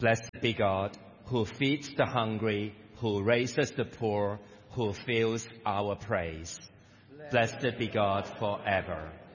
Blessed be God, who feeds the hungry, who raises the poor, who fills our praise. Blessed be God forever.